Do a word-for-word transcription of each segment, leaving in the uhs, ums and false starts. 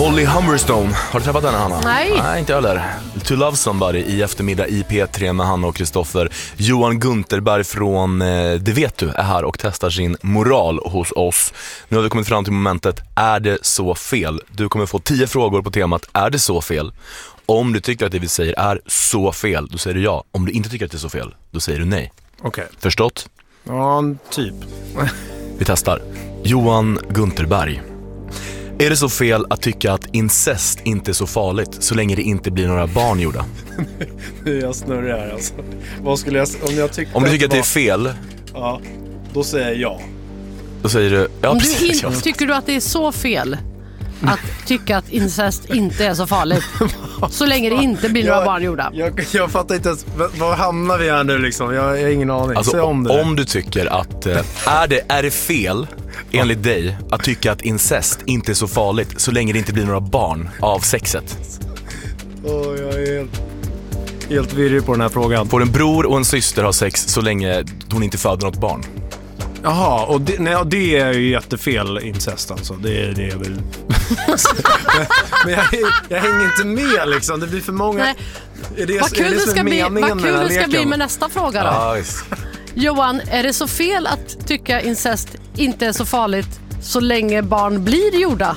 Holly Humberstone, har du träffat henne, Hanna? Nej. Nej, inte heller. To Love Somebody i eftermiddag i P tre med Hanna och Kristoffer. Johan Gunterberg från eh, Det vet du är här och testar sin moral hos oss. Nu har vi kommit fram till momentet, är det så fel? Du kommer få tio frågor på temat, är det så fel? Om du tycker att det vi säger är så fel, då säger du ja. Om du inte tycker att det är så fel, då säger du nej. Okej. Okay. Förstått? Ja, typ. Vi testar. Johan Gunterberg. Är det så fel att tycka att incest inte är så farligt så länge det inte blir några barn gjorda? Jag snurrar här alltså. Vad skulle jag om jag tycker Om du tycker att det är fel, ja, då säger jag ja. Då säger du ja, om precis. Du in, tycker du att det är så fel att tycka att incest inte är så farligt så länge det inte blir några jag, barn gjorda? Jag, jag fattar inte ens, var hamnar vi här nu liksom? Jag, jag har ingen aning. Alltså, om, det. om du tycker att äh, är, det, är det fel enligt dig att tycka att incest inte är så farligt så länge det inte blir några barn av sexet? Åh, oh, jag är helt, helt virrig på den här frågan. Får en bror och en syster ha sex så länge hon inte föder något barn? Jaha, och det, nej, det är ju jättefel incest alltså. Det är det jag vill. Men jag, jag hänger inte med liksom. Det blir för många. Nej. Är det, vad kul är det, det ska, bli, vad kul det ska bli med nästa fråga då. Ja, Johan, är det så fel att tycka incest inte är så farligt så länge barn blir gjorda?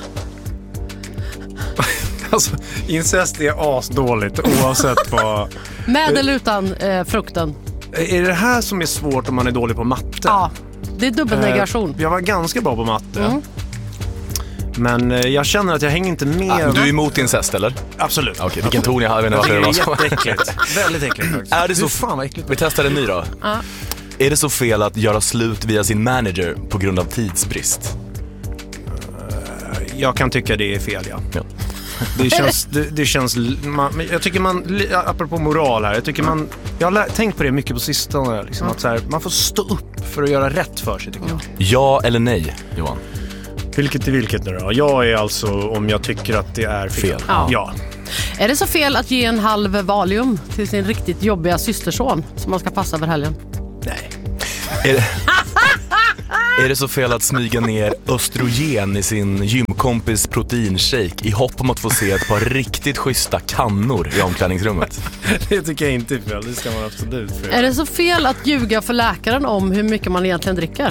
Alltså, incest är asdåligt oavsett vad. Med eller utan eh, frukten? Är det här som är svårt om man är dålig på matte? Ja, det är dubbelnegation. Eh, jag var ganska bra på matte. Mm. Men eh, jag känner att jag hänger inte med. Ah, du är emot incest, eller? Absolut. Okej, vilken ton jag har. Jag vet inte varför det är jätteäckligt. Väldigt äckligt faktiskt. Är det så fan vad äckligt? Vi testar en ny då. Ja. Är det så fel att göra slut via sin manager på grund av tidsbrist? Uh, jag kan tycka det är fel, ja. ja. Det känns, det, det känns man, jag tycker man, apropå moral här, jag tycker man, jag har lä- tänkt på det mycket på sistone liksom, att så här, man får stå upp för att göra rätt för sig, tycker jag. Ja eller nej, Johan? Vilket är vilket nu då? Jag är alltså om jag tycker att det är fel, fel. Ja. ja. Är det så fel att ge en halv valium till sin riktigt jobbiga systerson som man ska passa över helgen? Nej. Är det, är det så fel att smyga ner östrogen i sin gymkompis proteinshake i hopp om att få se ett par riktigt schyssta kannor i omklädningsrummet? Det tycker jag inte är fel, det ska man absolut fel. Är det så fel att ljuga för läkaren om hur mycket man egentligen dricker?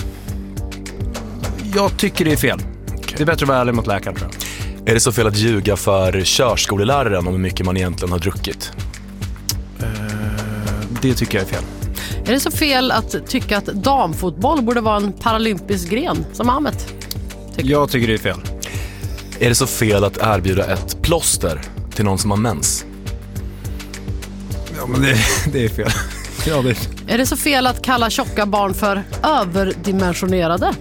Jag tycker det är fel. Okay. Det är bättre att vara ärlig mot läkaren, tror jag. Är det så fel att ljuga för körskoleläraren om hur mycket man egentligen har druckit? Uh, det tycker jag är fel. Är det så fel att tycka att damfotboll borde vara en paralympisk gren som Ahmet tycker? Jag tycker det är fel. Är det så fel att erbjuda ett plåster till någon som har mens? Ja, men det, det är fel. Ja, det är fel. Är det så fel att kalla tjocka barn för överdimensionerade?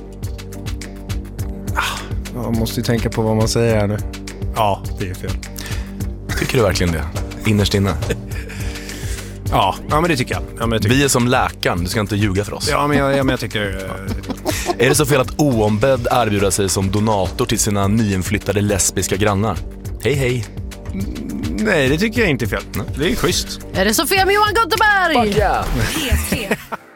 Jag måste ju tänka på vad man säger här nu. Ja, det är fel. Tycker du verkligen det? Innerst inne? Ja, ja men det tycker jag. Ja, men jag tycker... Vi är som läkaren, du ska inte ljuga för oss. Ja, men jag, ja, men jag tycker... Är det så fel att oombedd erbjuda sig som donator till sina nyinflyttade lesbiska grannar? Hej, hej. Nej, det tycker jag inte är fel. Det är schysst. Är det så fel med Johan Gunterberg? Fuck yeah.